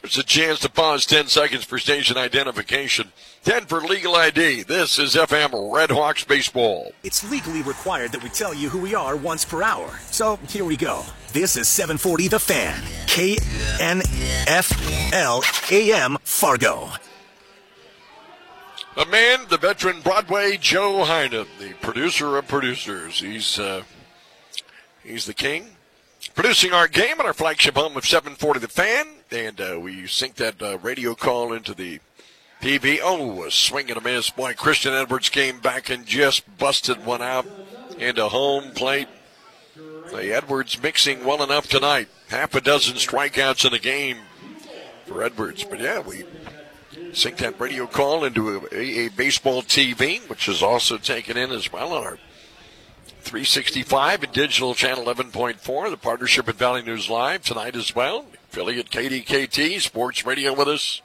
There's a chance to pause 10 seconds for station identification. 10 for legal ID. This is FM Red Hawks baseball. It's legally required that we tell you who we are once per hour. So here we go. This is 740 The Fan. KNFL AM Fargo. The man, the veteran Broadway Joe Heinen, the producer of producers. He's the king. Producing our game at our flagship home of 740 The Fan. And we sync that radio call into the TV. Oh, a swing and a miss. Boy, Christian Edwards came back and just busted one out into home plate. The Edwards mixing well enough tonight. Half a dozen strikeouts in the game for Edwards. But yeah, we sync that radio call into a baseball TV, which is also taken in as well on our 365 and digital channel 11.4. The partnership at Valley News Live tonight as well. Affiliate KDKT Sports Radio with us.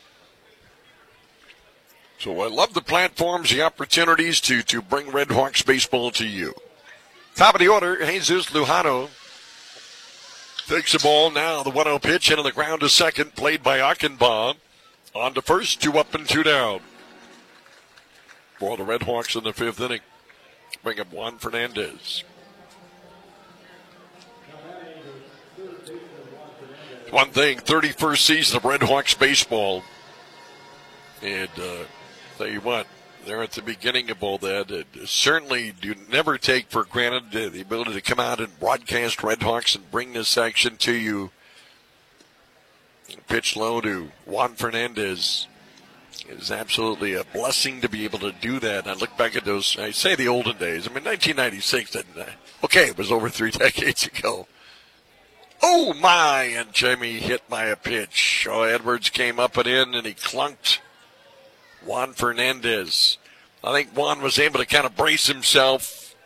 So I love the platforms, the opportunities to bring Red Hawks baseball to you. Top of the order, Jesus Lujano takes the ball now. The 1-0 pitch into the ground to second, played by Achenbaugh. On to first, 2 up and 2 down. For the Red Hawks in the 5th inning. Bring up Juan Fernandez. One thing, 31st season of Red Hawks baseball. And tell you what, they're at the beginning of all that. Certainly do never take for granted the ability to come out and broadcast Red Hawks and bring this action to you. Pitch low to Juan Fernandez. It is absolutely a blessing to be able to do that. I look back at those, I say the olden days. I mean, 1996, okay, it was over 3 decades ago. Oh, my, and Jamie hit by a pitch. Oh, Edwards came up and in, and he clunked Juan Fernandez. I think Juan was able to kind of brace himself.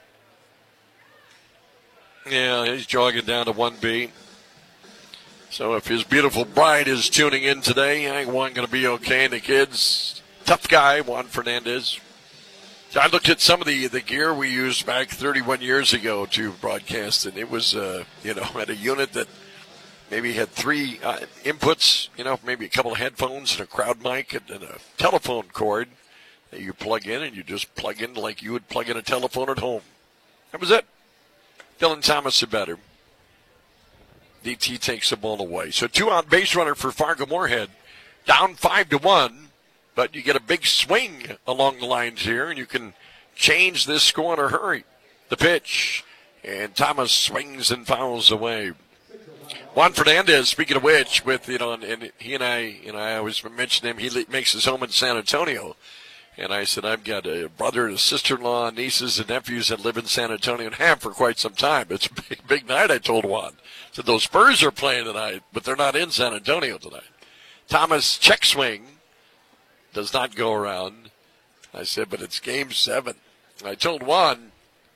Yeah, he's jogging down to 1B. So if his beautiful bride is tuning in today, I think Juan going to be okay. And the kids, tough guy, Juan Fernandez. So I looked at some of the gear we used back 31 years ago to broadcast, and it was, at a unit that maybe had 3 inputs, maybe a couple of headphones and a crowd mic and a telephone cord that you plug in, and you just plug in like you would plug in a telephone at home. That was it. Dylan Thomas, the batter. DT takes the ball away. So 2-out base runner for Fargo Moorhead. Down 5-1, but you get a big swing along the lines here, and you can change this score in a hurry. The pitch, and Thomas swings and fouls away. Juan Fernandez, speaking of which, and he and I always mention him, he makes his home in San Antonio. And I said, I've got a brother, a sister-in-law, nieces, and nephews that live in San Antonio and have for quite some time. It's a big night, I told Juan. I said, those Spurs are playing tonight, but they're not in San Antonio tonight. Thomas, check swing, does not go around. I said, but it's Game 7. I told Juan,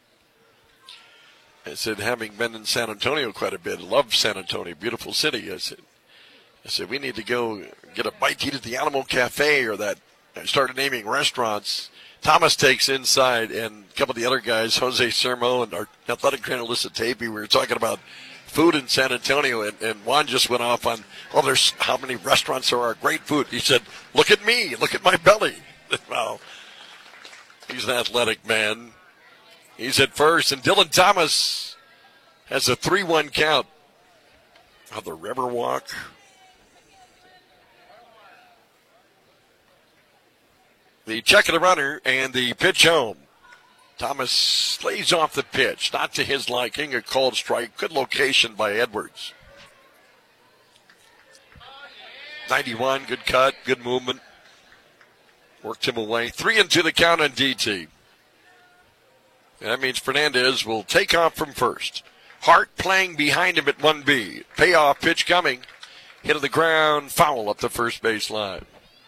I said, having been in San Antonio quite a bit, love San Antonio, beautiful city. I said, we need to go get a bite to eat at the Alamo Cafe or that. I started naming restaurants. Thomas takes inside, and a couple of the other guys, Jose Sermo and our athletic trainer, Alyssa Tapey, we were talking about food in San Antonio, and Juan just went off on, there's how many restaurants there are, great food. He said, look at me, look at my belly. Well, he's an athletic man. He's at first, and Dylan Thomas has a 3-1 count on the Riverwalk. The check of the runner and the pitch home. Thomas lays off the pitch, not to his liking, a called strike. Good location by Edwards. 91, good cut, good movement. Worked him away. 3-2 the count on DT. And that means Fernandez will take off from first. Hart playing behind him at 1B. Payoff pitch coming. Hit of the ground, foul up the first base line.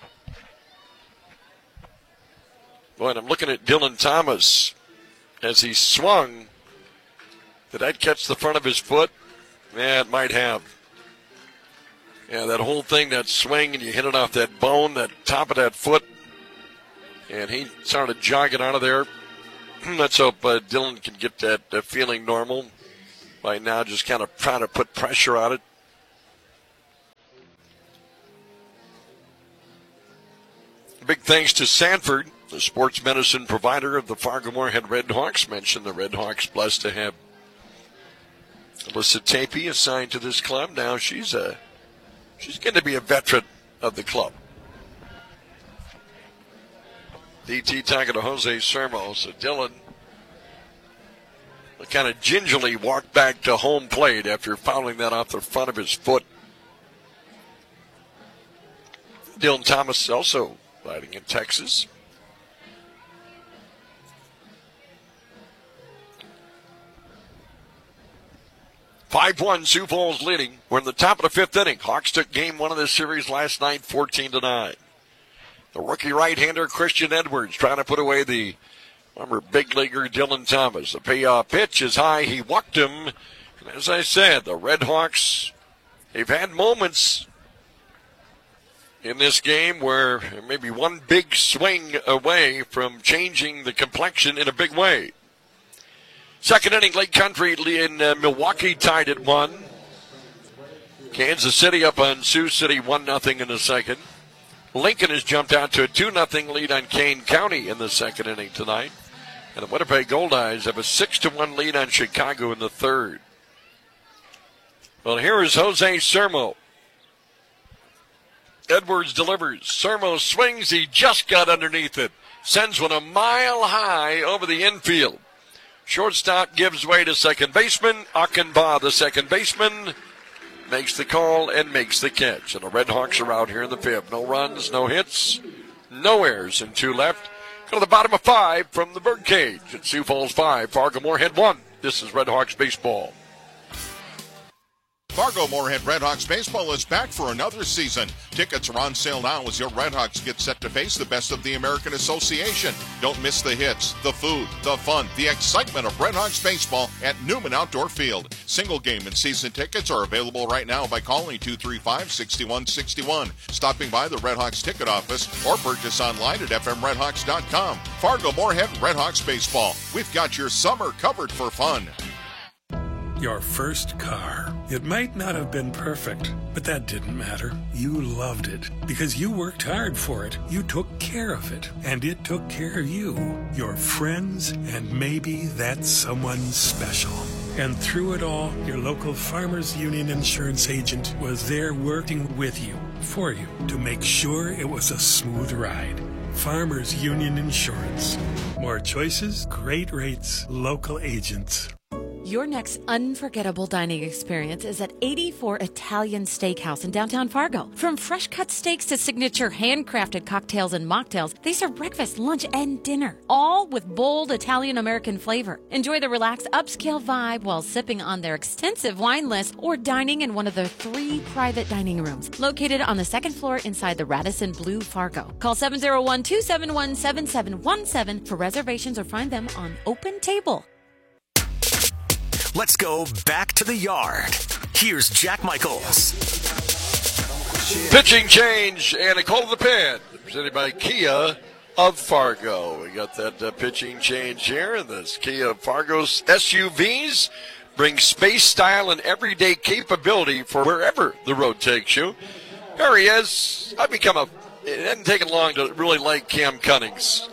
Boy, and I'm looking at Dylan Thomas as he swung. Did that catch the front of his foot? Yeah, it might have. Yeah, that whole thing, that swing, and you hit it off that bone, that top of that foot. And he started jogging out of there. Let's hope Dylan can get that feeling normal. By now, just kind of trying to put pressure on it. Big thanks to Sanford, the sports medicine provider of the Fargo-Moorhead Redhawks. Mentioned the Redhawks blessed to have Alyssa Tapey assigned to this club. Now she's going to be a veteran of the club. DT talking to Jose Sermo. So Dylan kind of gingerly walked back to home plate after fouling that off the front of his foot. Dylan Thomas also riding in Texas. (5-1) Sioux Falls leading. We're in the top of the fifth inning. Hawks took game one of this series last night, 14-9. The rookie right-hander Christian Edwards trying to put away the former big leaguer Dylan Thomas. The payoff pitch is high. He walked him. And as I said, the Redhawks, they've had moments in this game where maybe one big swing away from changing the complexion in a big way. Second inning, Lake Country in Milwaukee tied at 1. Kansas City up on Sioux City 1-0 in the second. Lincoln has jumped out to a 2-0 lead on Kane County in the second inning tonight. And the Winnipeg Goldeyes have a 6-1 lead on Chicago in the third. Well, here is Jose Sermo. Edwards delivers. Sermo swings. He just got underneath it. Sends one a mile high over the infield. Shortstop gives way to second baseman. Achenbaugh, the second baseman, makes the call and makes the catch. And the Redhawks are out here in the fifth. No runs, no hits, no errors, and 2 left. Go to the bottom of 5 from the Birdcage at Sioux Falls 5, Fargo-Moorhead 1. This is Redhawks baseball. Fargo-Moorhead Redhawks baseball is back for another season. Tickets are on sale now as your Redhawks get set to face the best of the American Association. Don't miss the hits, the food, the fun, the excitement of Redhawks baseball at Newman Outdoor Field. Single game and season tickets are available right now by calling 235-6161, stopping by the Redhawks ticket office, or purchase online at fmredhawks.com. Fargo-Moorhead Redhawks baseball. We've got your summer covered for fun. Your first car. It might not have been perfect, but that didn't matter. You loved it because you worked hard for it. You took care of it, and it took care of you, your friends, and maybe that someone special. And through it all, your local Farmers Union insurance agent was there working with you, for you, to make sure it was a smooth ride. Farmers Union Insurance. More choices, great rates, local agents. Your next unforgettable dining experience is at 84 Italian Steakhouse in downtown Fargo. From fresh cut steaks to signature handcrafted cocktails and mocktails, they serve breakfast, lunch, and dinner, all with bold Italian-American flavor. Enjoy the relaxed upscale vibe while sipping on their extensive wine list or dining in one of their 3 private dining rooms located on the second floor inside the Radisson Blu Fargo. Call 701-271-7717 for reservations or find them on Open Table. Let's go back to the yard. Here's Jack Michaels. Pitching change and a call to the pen. Presented by Kia of Fargo. We got that pitching change here. And this Kia of Fargo's SUVs bring space, style, and everyday capability for wherever the road takes you. Here he is. It hasn't taken long to really like Cam Cunnings.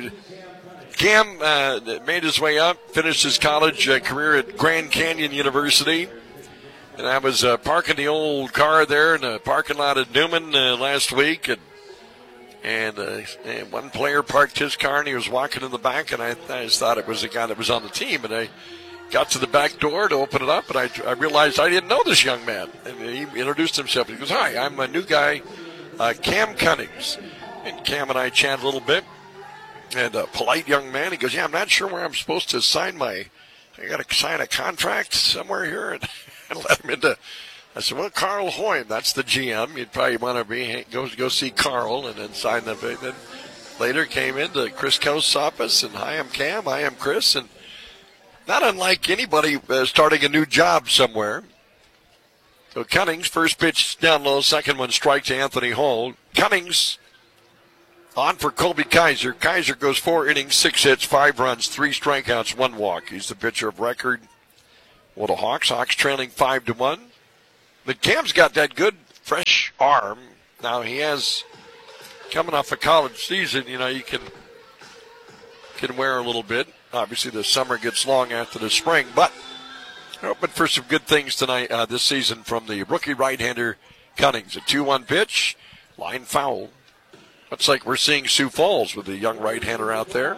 Cam made his way up, finished his college career at Grand Canyon University. And I was parking the old car there in the parking lot at Newman last week. And one player parked his car, and he was walking in the back, and I just thought it was the guy that was on the team. And I got to the back door to open it up, and I realized I didn't know this young man. And he introduced himself. He goes, "Hi, I'm a new guy, Cam Cunnings." And Cam and I chatted a little bit. And a polite young man, he goes, "Yeah, I'm not sure where I'm supposed to sign I got to sign a contract somewhere here." And let him into, I said, "Well, Carl Hoym, that's the GM. You'd probably want to go see Carl and then sign the." Then later came into Chris Coast's office, and "Hi, I'm Cam. Hi, I'm Chris." And not unlike anybody starting a new job somewhere. So Cunnings, first pitch down low, second one strike to Anthony Hall. Cunnings on for Colby Kaiser. Kaiser goes 4 innings, 6 hits, 5 runs, 3 strikeouts, 1 walk. He's the pitcher of record. Well, the Hawks trailing 5-1. But Cam's got that good, fresh arm. Now he has coming off a college season, you can wear a little bit. Obviously, the summer gets long after the spring, but hoping for some good things tonight this season from the rookie right-hander Cunnings. A 2-1 pitch, line foul. Looks like we're seeing Sioux Falls with a young right-hander out there.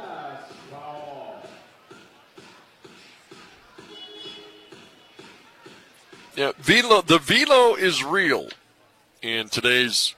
Yeah, the velo is real in today's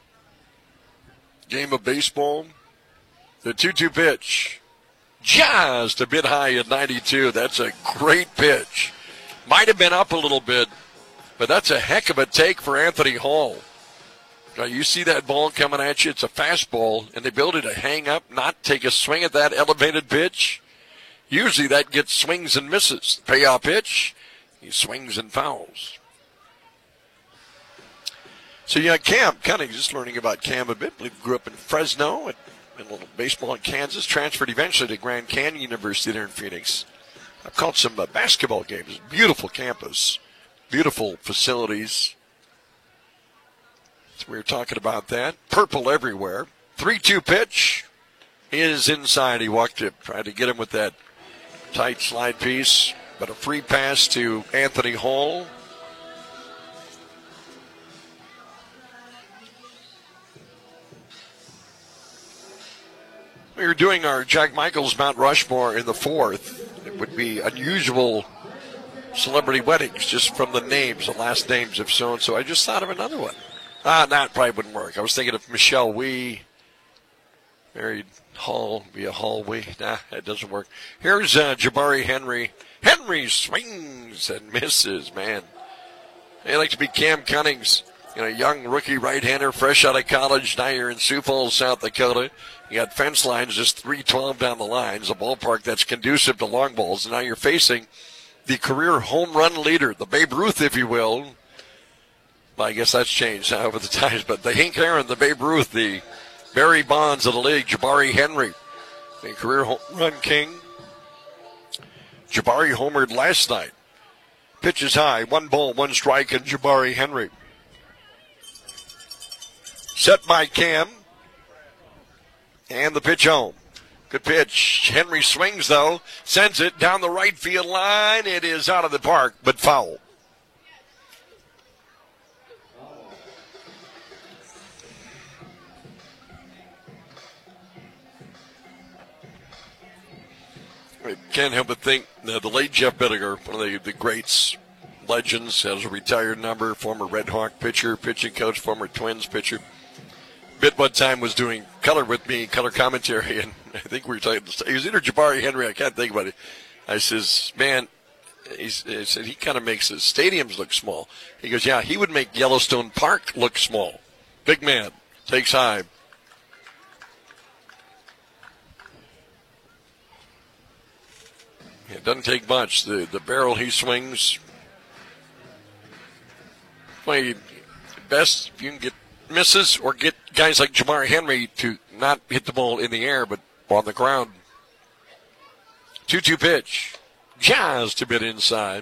game of baseball. The 2-2 pitch, just a bit high at 92. That's a great pitch. Might have been up a little bit, but that's a heck of a take for Anthony Hall. Now, you see that ball coming at you. It's a fastball, and the ability to hang up, not take a swing at that elevated pitch. Usually that gets swings and misses. Payoff pitch, he swings and fouls. So, Cam Cunnings, just learning about Cam a bit. I believe he grew up in Fresno and a little baseball in Kansas. Transferred eventually to Grand Canyon University there in Phoenix. I've caught some basketball games. Beautiful campus. Beautiful facilities. So we were talking about that. Purple everywhere. 3-2 pitch is inside. He walked it. Tried to get him with that tight slide piece. But a free pass to Anthony Hall. We were doing our Jack Michaels Mount Rushmore in the fourth. It would be unusual celebrity weddings just from the names, the last names of so-and-so. I just thought of another one. It probably wouldn't work. I was thinking of Michelle Wee. Married Hall, be a Hall Wee. Nah, that doesn't work. Here's Jabari Henry. Henry swings and misses, man. They like to be Cam Cunnings. Young rookie right-hander, fresh out of college. Now you're in Sioux Falls, South Dakota. You got fence lines just 312 down the lines, a ballpark that's conducive to long balls. And now you're facing the career home run leader, the Babe Ruth, if you will. Well, I guess that's changed over the times. But the Hank Aaron, the Babe Ruth, the Barry Bonds of the league, Jabari Henry, the career home run king. Jabari homered last night. Pitch is high, 1 ball, 1 strike, and Jabari Henry. Set by Cam. And the pitch home. Good pitch. Henry swings, though. Sends it down the right field line. It is out of the park, but foul. I can't help but think the late Jeff Bittiger, one of the greats, legends, has a retired number, former Red Hawk pitcher, pitching coach, former Twins pitcher. Bit one time was doing color with me, color commentary, and I think we were talking. He was either Jabari Henry, I can't think about it. I says, man, he said he kind of makes his stadiums look small. He goes, yeah, he would make Yellowstone Park look small. Big man, takes high. It doesn't take much. The barrel he swings. Play best if you can get misses or get guys like Jabari Henry to not hit the ball in the air but on the ground. 2-2 pitch. Just a bit inside.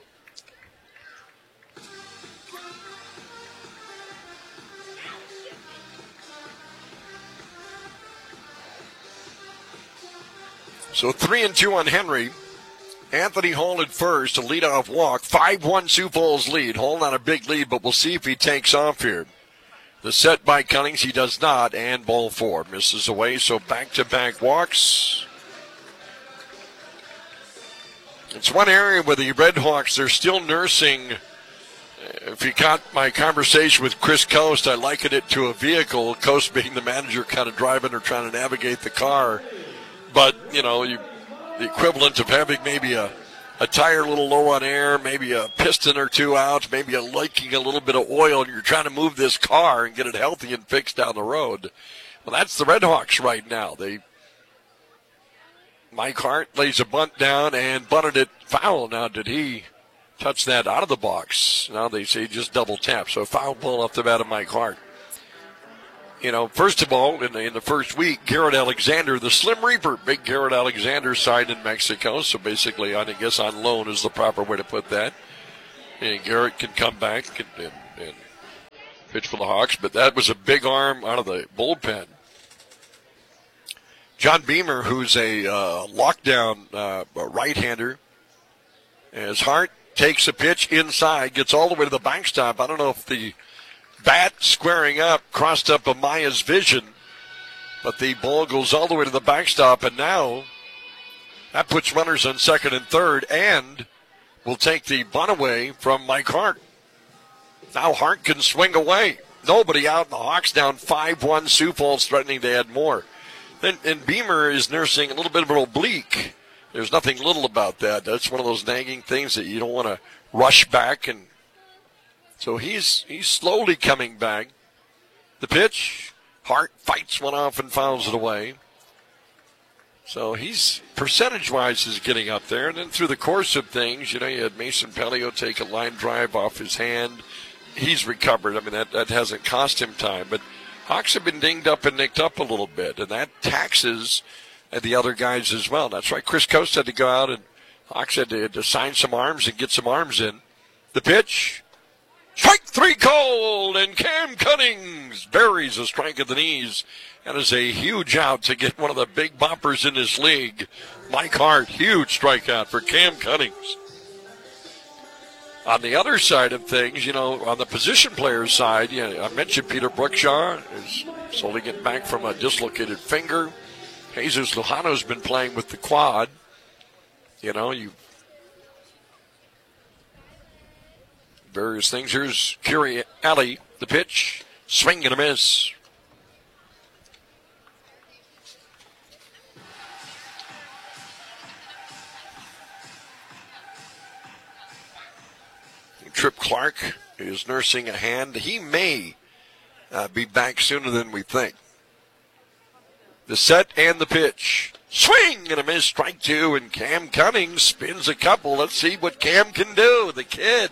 So 3-2 on Henry. Anthony Hall at first, a leadoff walk. 5-1 Sioux Falls lead. Hall not a big lead, but we'll see if he takes off here. The set by Cunnings, he does not, and ball 4. Misses away, so back-to-back walks. It's one area where the Red Hawks, they're still nursing. If you caught my conversation with Chris Coast, I likened it to a vehicle, Coast being the manager kind of driving or trying to navigate the car. But, the equivalent of having maybe a tire a little low on air, maybe a piston or two out, maybe leaking a little bit of oil, and you're trying to move this car and get it healthy and fixed down the road. Well, that's the Red Hawks right now. Mike Hart lays a bunt down and bunted it foul. Now, did he touch that out of the box? Now they say just double tap. So foul ball off the bat of Mike Hart. First of all, in the first week, Garrett Alexander, the Slim Reaper, big Garrett Alexander signed in Mexico. So basically, I guess on loan is the proper way to put that. And Garrett can come back and pitch for the Hawks, but that was a big arm out of the bullpen. John Beamer, who's a lockdown right-hander, as Hart takes a pitch inside, gets all the way to the backstop. I don't know if the bat squaring up crossed up Amaya's vision, but the ball goes all the way to the backstop, and now that puts runners on second and third and will take the bunt away from Mike Hart. Now Hart can swing away. Nobody out. The Hawks down 5-1. Sioux Falls threatening to add more. And Beamer is nursing a little bit of an oblique. There's nothing little about that. That's one of those nagging things that you don't want to rush back. And so he's slowly coming back. The pitch, Hart fights one off and fouls it away. So he's, percentage-wise, is getting up there. And then through the course of things, you had Mason Pelio take a line drive off his hand. He's recovered. I mean, that hasn't cost him time. But Hawks have been dinged up and nicked up a little bit, and that taxes the other guys as well. That's why Chris Coast had to go out, and Hawks had to sign some arms and get some arms in. The pitch, strike three called, and Cam Cunnings buries a strike at the knees. That is a huge out to get one of the big boppers in this league. Mike Hart, huge strikeout for Cam Cunnings. On the other side of things, on the position player's side, I mentioned Peter Brookshaw is slowly getting back from a dislocated finger. Jesus Lujano's been playing with the quad. Various things. Here's Curie Alley, the pitch, swing and a miss. Trip Clark is nursing a hand. He may be back sooner than we think. The set and the pitch. Swing and a miss, strike two, and Cam Cunnings spins a couple. Let's see what Cam can do. The kid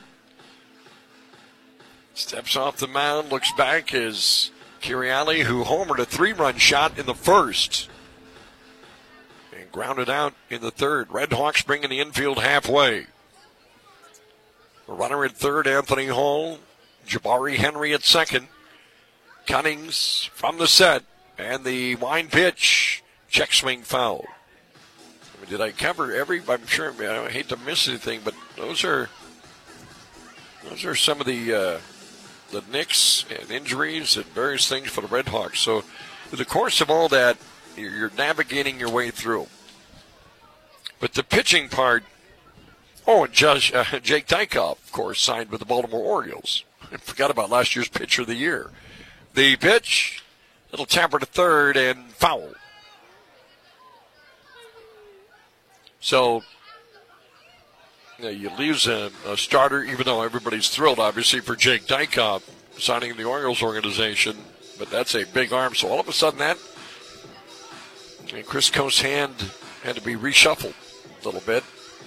steps off the mound, looks back as Curiali, who homered a 3-run shot in the first, and grounded out in the third. Red Hawks bringing the infield halfway. The runner at third, Anthony Hall. Jabari Henry at second. Cunnings from the set. And the wind pitch. Check swing foul. I mean, did I cover every? I'm sure. I hate to miss anything, but those are some of the nicks and injuries and various things for the Red Hawks. So, through the course of all that, you're navigating your way through. But the pitching part. Oh, and Jake Dykhoff, of course, signed with the Baltimore Orioles. I forgot about last year's pitcher of the year. The pitch, little tapper to third and foul. So, you lose a starter, even though everybody's thrilled, obviously, for Jake Dykhoff signing in the Orioles organization. But that's a big arm. So all of a sudden Chris Coast's hand had to be reshuffled a little bit.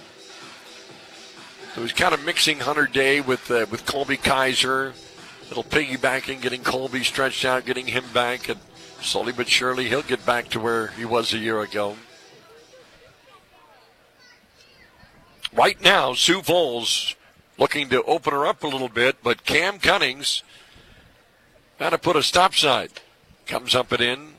So he's kind of mixing Hunter Day with Colby Kaiser, little piggybacking, getting Colby stretched out, getting him back, and slowly but surely he'll get back to where he was a year ago. Right now, Sioux Falls looking to open her up a little bit, but Cam Cunnings got to put a stop sign. Comes up and in.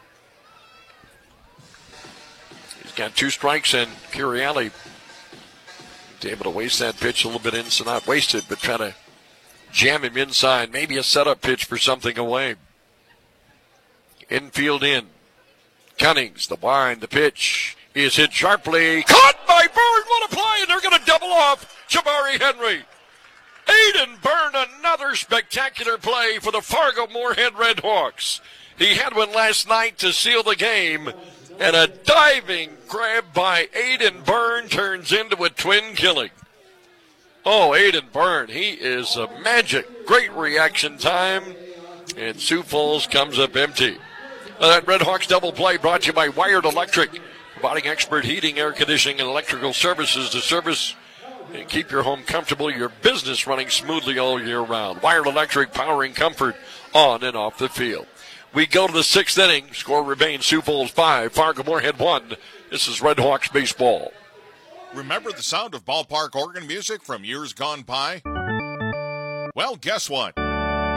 He's got 2 strikes, and Curiali able to waste that pitch a little bit in, so not wasted, but try to jam him inside. Maybe a setup pitch for something away. Infield in. Cunnings, the wind, the pitch is hit sharply. Caught by Byrne. What a play, and they're going to double off Jabari Henry. Aiden Byrne, another spectacular play for the Fargo-Moorhead Red Hawks. He had one last night to seal the game. And a diving grab by Aiden Byrne turns into a twin killing. Oh, Aiden Byrne, he is a magic. Great reaction time. And Sioux Falls comes up empty. That Red Hawks double play brought to you by Wired Electric, providing expert heating, air conditioning, and electrical services to service and keep your home comfortable, your business running smoothly all year round. Wired Electric, powering comfort on and off the field. We go to the 6th inning. Score remains Sioux Falls 5, Fargo-Moorhead 1. This is Red Hawks baseball. Remember the sound of ballpark organ music from years gone by? Well, guess what?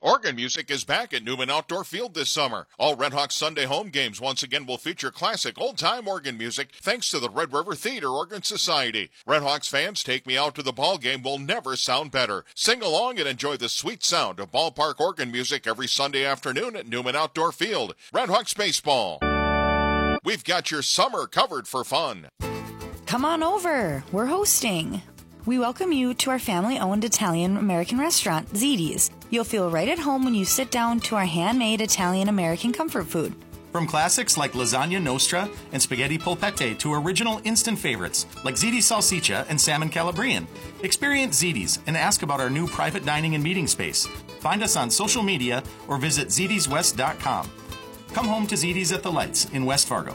Organ Music is back at Newman Outdoor Field this summer. All Redhawks Sunday home games once again will feature classic old-time organ music thanks to the Red River Theater Organ Society. Redhawks fans, Take Me Out to the Ball Game will never sound better. Sing along and enjoy the sweet sound of ballpark organ music every Sunday afternoon at Newman Outdoor Field. Redhawks baseball. We've got your summer covered for fun. Come on over. We're hosting. We welcome you to our family-owned Italian-American restaurant, Ziti's. You'll feel right at home when you sit down to our handmade Italian-American comfort food. From classics like lasagna nostra and spaghetti polpette to original instant favorites like Ziti's salsiccia and salmon calabrian. Experience Ziti's and ask about our new private dining and meeting space. Find us on social media or visit zitiswest.com. Come home to Ziti's at the Lights in West Fargo.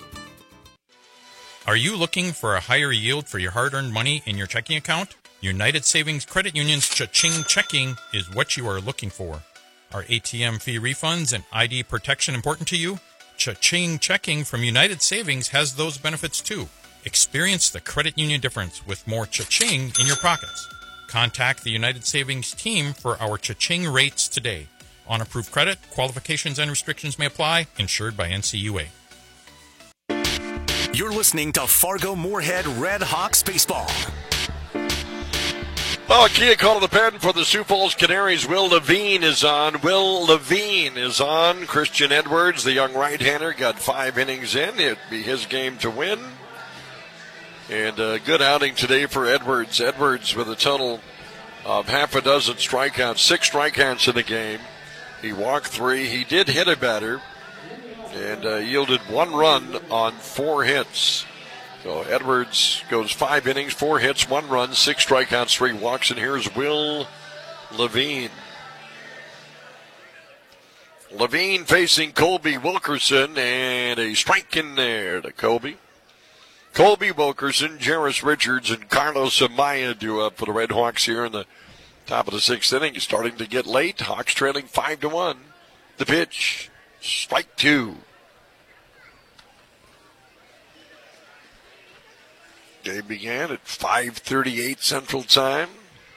Are you looking for a higher yield for your hard-earned money in your checking account? United Savings Credit Union's Cha-Ching Checking is what you are looking for. Are ATM fee refunds and ID protection important to you? Cha-Ching Checking from United Savings has those benefits too. Experience the credit union difference with more Cha-Ching in your pockets. Contact the United Savings team for our Cha-Ching rates today. On approved credit, qualifications and restrictions may apply. Insured by NCUA. You're listening to Fargo Moorhead Red Hawks baseball. Well, Kia calling the pen for the Sioux Falls Canaries. Will Levine is on. Christian Edwards, the young right-hander, got 5 innings in. It'd be his game to win. And a good outing today for Edwards. Edwards with a total of half a dozen strikeouts, 6 strikeouts in the game. He walked 3. He did hit a batter and yielded 1 run on 4 hits. So Edwards goes 5 innings, 4 hits, 1 run, 6 strikeouts, 3 walks. And here's Will Levine. Levine facing Colby Wilkerson, and a strike in there to Colby. Colby Wilkerson, Jarris Richards, and Carlos Amaya do up for the Red Hawks here in the top of the 6th inning. It's starting to get late. Hawks trailing 5-1. The pitch. Strike 2. Game began at 5:38 Central Time.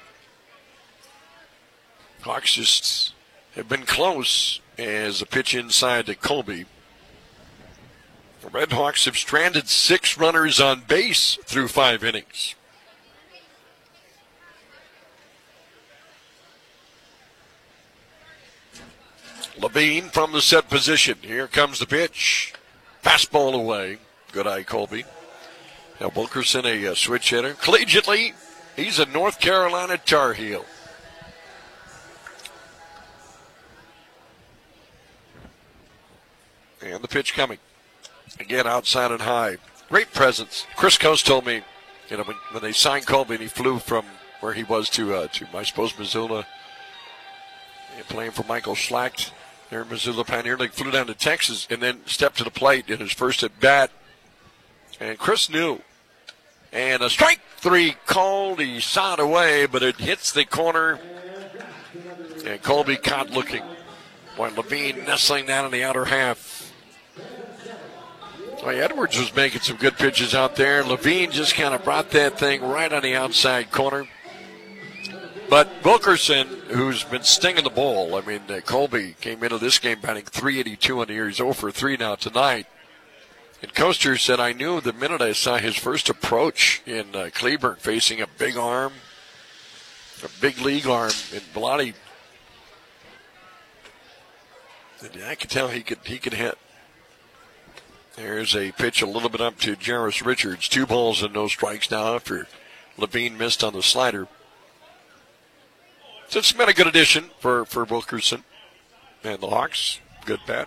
Hawks just have been close as a pitch inside to Colby. The Red Hawks have stranded 6 runners on base through 5 innings. Levine from the set position. Here comes the pitch. Fastball away. Good eye, Colby. Now Wilkerson, a switch hitter. Collegiately, he's a North Carolina Tar Heel. And the pitch coming. Again, outside and high. Great presence. Chris Coase told me, when they signed Colby and he flew from where he was to I suppose, Missoula, playing for Michael Schlacht there in Missoula Pioneer League, flew down to Texas and then stepped to the plate in his first at bat. And Chris knew. And a strike 3 called. He saw it away, but it hits the corner. And Colby caught looking. Boy, Levine nestling down in the outer half. Boy, Edwards was making some good pitches out there. Levine just kind of brought that thing right on the outside corner. But Wilkerson, who's been stinging the ball, Colby came into this game batting .382 on the year. He's 0 for 3 now tonight. And Coaster said, I knew the minute I saw his first approach in Cleburne facing a big arm, a big league arm, and Bellotti, I could tell he could hit. There's a pitch a little bit up to Jarris Richards. 2 balls and no strikes now after Levine missed on the slider. So it's been a good addition for Wilkerson and the Hawks. Good bat.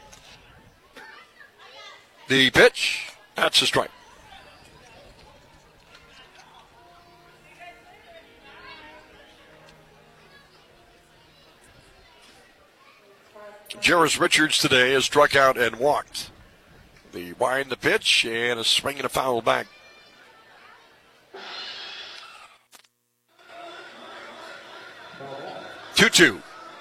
The pitch, that's a strike. Jarris Richards today has struck out and walked. The wind, the pitch, and a swing and a foul back. Two.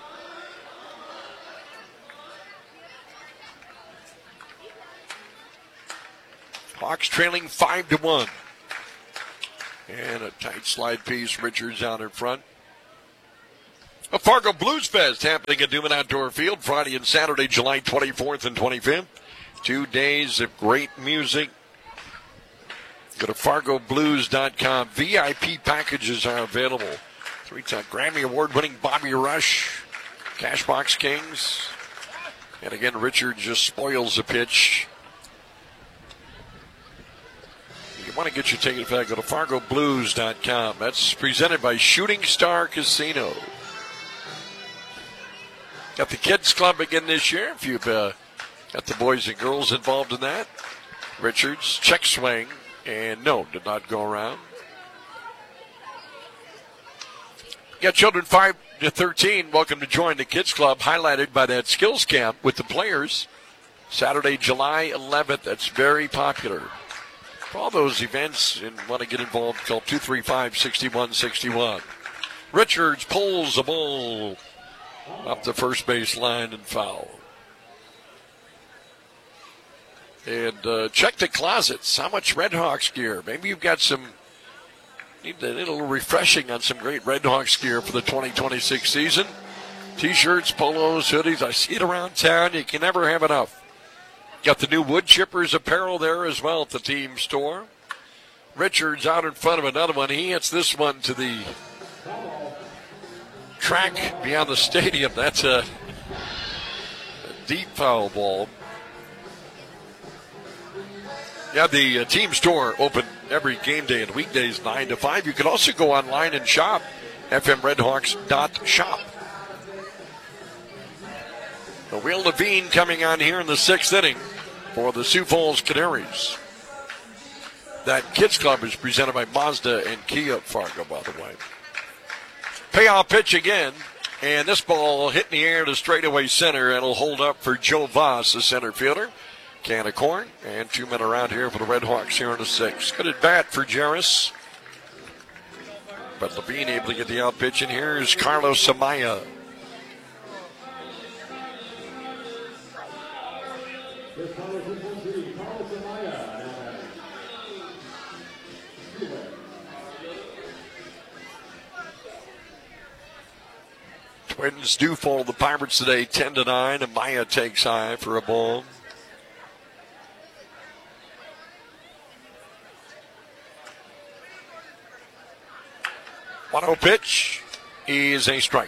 Hawks trailing 5-1. And a tight slide piece. Richards out in front. A Fargo Blues Fest happening at Newman Outdoor Field Friday and Saturday, July 24th and 25th. 2 days of great music. Go to FargoBlues.com. VIP packages are available. 3-time Grammy Award-winning Bobby Rush, Cashbox Kings. And again, Richard just spoils the pitch. If you want to get your ticket for that, go to FargoBlues.com. That's presented by Shooting Star Casino. Got the Kids Club again this year. If you've got the boys and girls involved in that. Richards, check swing, and no, did not go around. Got children 5 to 13. Welcome to join the Kids Club, highlighted by that skills camp with the players. Saturday, July 11th. That's very popular. For all those events and want to get involved, call 235-6161. Richards pulls the ball up the first base line and foul. And check the closets. How much Red Hawks gear? Maybe you've got some, need a little refreshing on some great Red Hawks gear for the 2026 season. T-shirts, polos, hoodies. I see it around town. You can never have enough. Got the new Wood Chippers apparel there as well at the team store. Richards out in front of another one. He hits this one to the track beyond the stadium. That's a deep foul ball. Yeah, the team store open every game day and weekdays 9 to 5. You can also go online and shop, fmredhawks.shop. The Will Levine coming on here in the 6th inning for the Sioux Falls Canaries. That Kids Club is presented by Mazda and Kia Fargo, by the way. Payoff pitch again, and this ball hit in the air to straightaway center. It'll hold up for Joe Voss, the center fielder. Can of corn, and 2 men around here for the Red Hawks here in the 6th. Good at bat for Jarris. But Levine able to get the out pitch, and here's Carlos Amaya. Twins do fall the Pirates today 10-9. Amaya takes high for a ball. 1-0 pitch is a strike.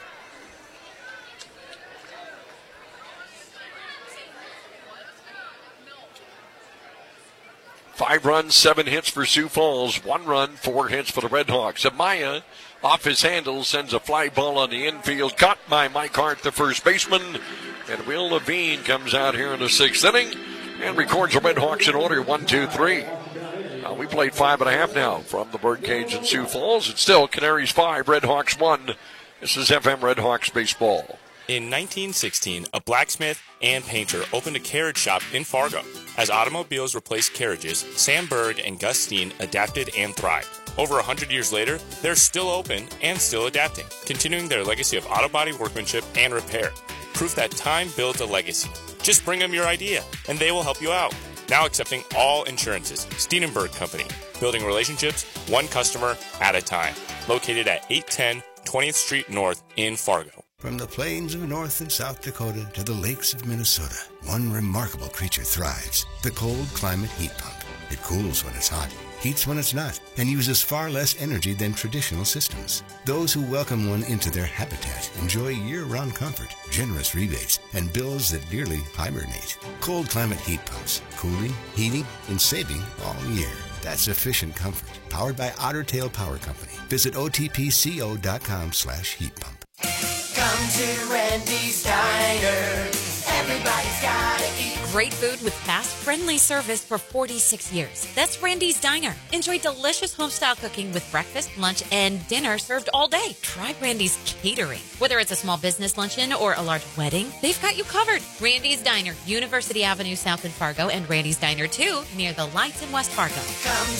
Five runs, 7 hits for Sioux Falls. 1 run, 4 hits for the Red Hawks. Amaya, off his handle, sends a fly ball on the infield. Caught by Mike Hart, the first baseman. And Will Levine comes out here in the 6th inning and records the Red Hawks in order. 1, 2, 3. We played 5.5 now from the Birdcage in Sioux Falls. It's still Canaries 5, Red Hawks 1. This is FM Red Hawks baseball. In 1916, a blacksmith and painter opened a carriage shop in Fargo. As automobiles replaced carriages, Sam Berg and Gus Steen adapted and thrived. Over 100 years later, they're still open and still adapting, continuing their legacy of auto body workmanship and repair. Proof that time builds a legacy. Just bring them your idea, and they will help you out. Now accepting all insurances. Steenenberg Company. Building relationships, one customer at a time. Located at 810 20th Street North in Fargo. From the plains of North and South Dakota to the lakes of Minnesota, one remarkable creature thrives. The Cold Climate Heat Pump. It cools when it's hot, heats when it's not, and uses far less energy than traditional systems. Those who welcome one into their habitat enjoy year-round comfort, generous rebates, and bills that nearly hibernate. Cold Climate Heat Pumps. Cooling, heating, and saving all year. That's efficient comfort. Powered by Otter Tail Power Company. Visit otpco.com/heat pump. Come to Randy's Diner. Everybody's gotta eat. Great food with fast, friendly service for 46 years. That's Randy's Diner. Enjoy delicious home-style cooking with breakfast, lunch, and dinner served all day. Try Randy's Catering. Whether it's a small business luncheon or a large wedding, they've got you covered. Randy's Diner, University Avenue South in Fargo, and Randy's Diner 2 near the lights in West Fargo. Come